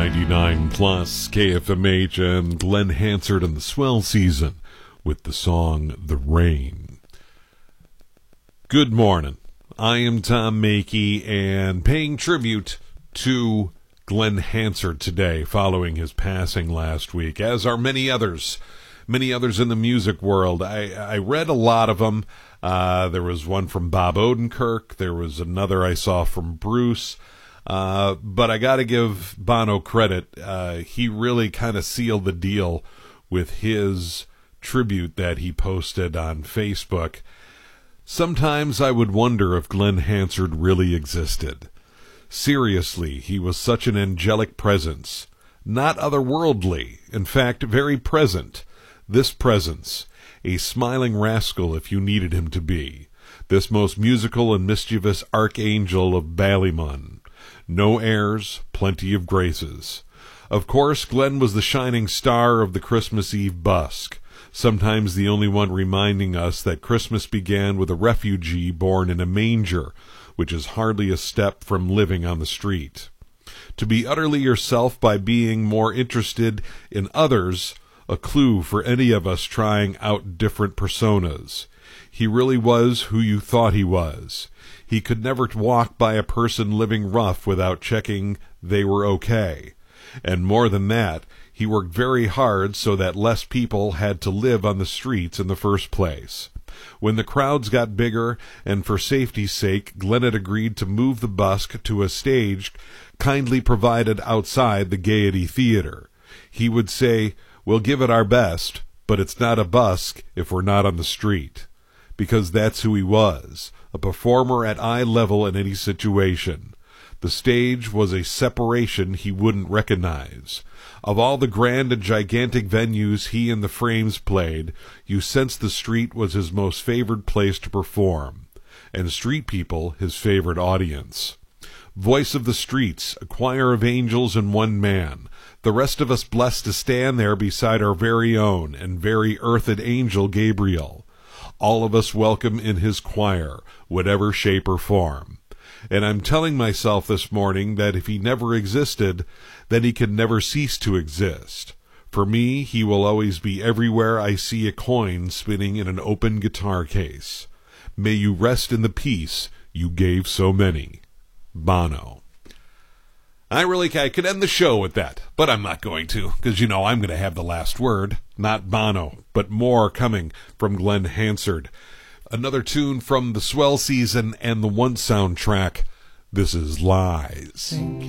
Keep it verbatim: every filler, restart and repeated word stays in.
ninety-nine plus K F M H and Glenn Hansard and the Swell Season with the song The Rain. Good morning. I am Tom Makey and paying tribute to Glenn Hansard today following his passing last week, as are many others. Many others in the music world. I, I read a lot of them. Uh, there was one from Bob Odenkirk. There was another I saw from Bruce. Uh, but I got to give Bono credit. Uh, he really kind of sealed the deal with his tribute that he posted on Facebook. Sometimes I would wonder if Glenn Hansard really existed. Seriously, he was such an angelic presence. Not otherworldly. In fact, very present. This presence, a smiling rascal if you needed him to be. This most musical and mischievous archangel of Ballymun. No airs, plenty of graces. Of course, Glenn was the shining star of the Christmas Eve busk, sometimes the only one reminding us that Christmas began with a refugee born in a manger, which is hardly a step from living on the street. To be utterly yourself by being more interested in others, a clue for any of us trying out different personas. He really was who you thought he was. He could never walk by a person living rough without checking they were okay. And more than that, he worked very hard so that less people had to live on the streets in the first place. When the crowds got bigger, and for safety's sake, Glenn had agreed to move the busk to a stage kindly provided outside the Gaiety Theater. He would say, "We'll give it our best, but it's not a busk if we're not on the street." Because that's who he was, a performer at eye level in any situation. The stage was a separation he wouldn't recognize. Of all the grand and gigantic venues he and the Frames played, you sensed the street was his most favored place to perform, and street people his favorite audience. Voice of the streets, a choir of angels and one man, the rest of us blessed to stand there beside our very own and very earthed angel Gabriel. All of us welcome in his choir, whatever shape or form. And I'm telling myself this morning that if he never existed, then he can never cease to exist. For me, he will always be everywhere I see a coin spinning in an open guitar case. May you rest in the peace you gave so many. Bono. I really I could end the show with that, but I'm not going to, because you know I'm going to have the last word. Not Bono, but more coming from Glenn Hansard. Another tune from the Swell Season and the One soundtrack. This is Lies.